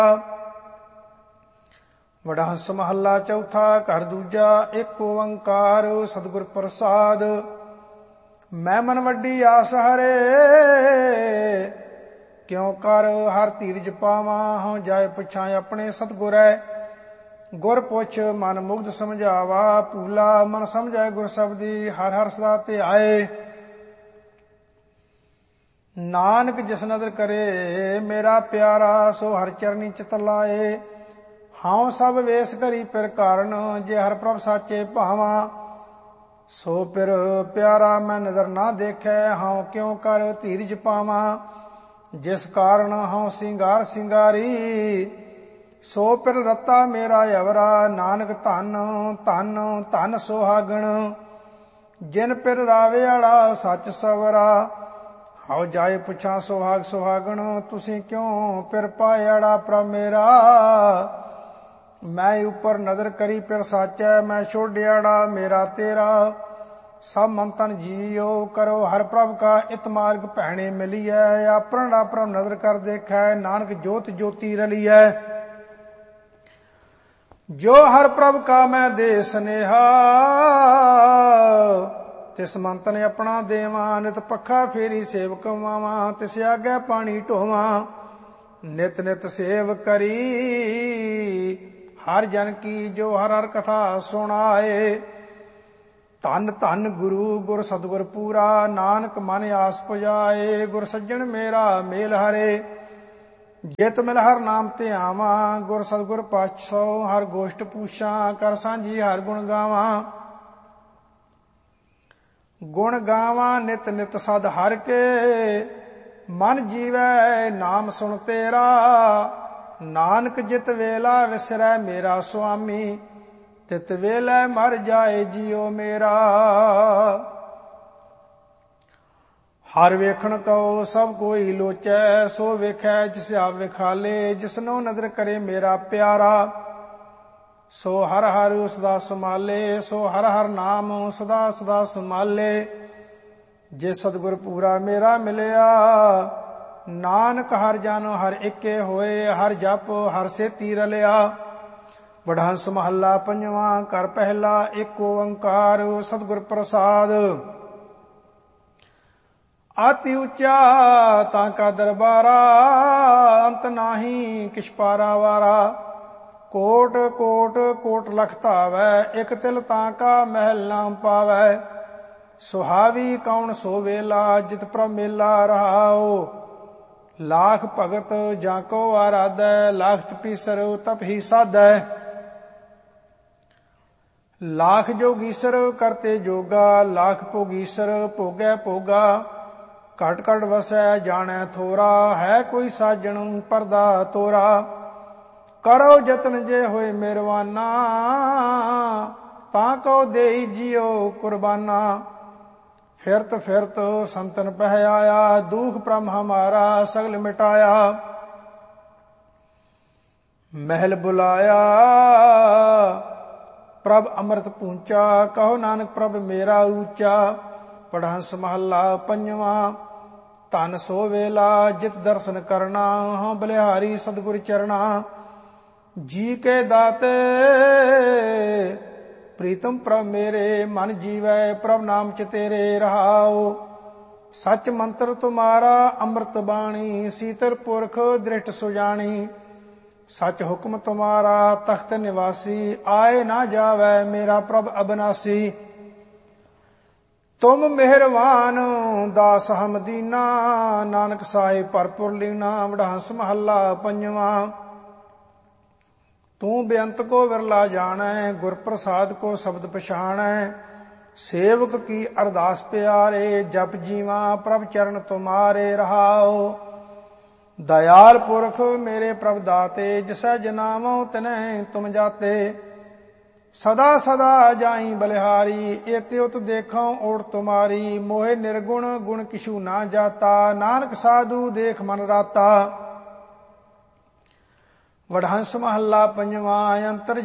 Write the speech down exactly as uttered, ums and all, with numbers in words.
वडहंस महला चौथा। घर दूजा। एक ओंकार सतगुर प्रसाद। मैं मन वड्डी आस हरे, क्यों कर हर धीरज पावा। हूँ जाए पुछा अपने सतगुरै, गुर पुछ मन मुग्ध समझावा। पूला मन समझै गुर शब्दी, हर हर सदा ते आए। नानक जिस नदर करे मेरा प्यारा, सो हर चरनी चित लाए। हाउ सब वेस करी पिर कारण, जे हर प्रभ साचे भावा। सो पिर प्यारा मैं नदर ना देखे, हाउ क्यों कर धीरज पावा। जिस कारण हाउ सिंगार सिंगारी, सो पिर रता मेरा अवरा। नानक धन धन धन सुहागण, जिन पिर रावे आड़ा सच सवरा। हाउ जाए पुछा सुहाग सुहागण, तुसी क्यों पिर पाए आड़ा प्रभ मेरा। मैं ऊपर नदर करी पिर साचै, मैं छोड़ियाड़ा मेरा तेरा। सब मंतन जियो करो हर प्रभ का, इत मार्ग भैणे मिलियै। आपन आपन नदर कर देखै, नानक जोत ज्योति रलियै। जो हर प्रभ का मैं दे स्नेहा, तिस मंतन अपना देवा। नित पखा फेरी सेवक मावा, तिस आगे पानी ढोवा। नित नित सेव करी हर जन की, जो हर हर कथा सुनाए। धन धन गुरु गुर सतगुर पूरा, नानक मन आस पुजाए। गुर सज्जन मेरा मेल हरे, जित मिल हर नाम ते आवा। गुर सतगुर पाछो हर गोष्ठ पूछा, कर सांझी हर गुण गावा। गुण गावा नित नित सद हर के, मन जीवै नाम सुन तेरा। नानक जित वेला विसरै मेरा स्वामी, तित वेलै मर जाए जियो मेरा। हर वेखण कहो सब कोई लोचै, सो वेखै जिस आप विखाले। जिसनो नदर करे मेरा प्यारा, सो हर हर सदा संभाले। सो हर हर नाम सदा सदा संभाले। जे सतगुर पूरा मेरा मिलिया, नानक हर जन हर इक्के होए। हर जप हर सेती रलिया। वडहंस महला पंजवा। कर पहला। एक ओंकार सतगुर प्रसाद। आति ऊंचा ताका दरबारा, अंत नाही किछ पारा वारा। कोट कोट कोट लख धावै, एक तिल ताका महल नाम पावै। सुहावी कौन सो वेला, जित प्रभ मेला रहाओ। लाख भगत जाको आराधै, लाख तपीसर तप ही साधै। लाख जोगीसर करते जोगा, लाख भोगीसर भोगै भोगा। घट घट वसै जानै थोरा, है कोई साजन परदा तोरा। करो जतन जे होए मेहरबाना, तां को देई जियो कुर्बाना। फिरत फिरत संतन पह आया, दुख प्रम हमारा सगल मिटाया। महल बुलाया प्रभ अमृत पूंचा, कहो नानक प्रभ मेरा ऊंचा। वडहंस महला पंजवा। धन सो वेला जित दर्शन करना, हाँ बलिहारी सतगुर चरना। जी के दाते प्रीतम प्रभ मेरे, मन जीवै प्रभ नाम च तेरे रहाओ। सच मंत्र तुम्हारा अमृत बाणी, सीतर पुरख दृष्ट सुजानी। सच हुक्म तुम्हारा तख्त निवासी, आए ना जावै मेरा प्रभ अबनासी। तुम मेहरबान दास हम दीना, नानक साहिब भरपुर लीना। वडहंस महला पंजवा। तू बेअंत को विरला जानै, गुर प्रसाद को शब्द पछाणै। सेवक की अरदास प्यारे, जप जीवा प्रभ चरण तुम्हारे रहाओ। दयाल पुरख मेरे प्रभ दाते, जिसै जनावो तिनैं तुम जाते। सदा सदा जाई बलिहारी, एते उत देखो ओट तुम्हारी। मोहे निर्गुण गुण किछु ना जाता, नानक साधु देख मन राता। वडहंस महला पंजवा। अंतर